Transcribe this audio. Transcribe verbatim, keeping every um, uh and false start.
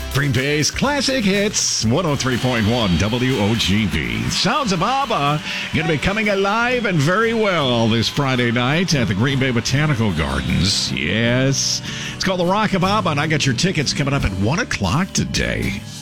Green Bay's classic hits, one oh three point one W O G B. Sounds of ABBA going to be coming alive and very well this Friday night at the Green Bay Botanical Gardens. Yes, it's called the Rock of ABBA, and I got your tickets coming up at one o'clock today.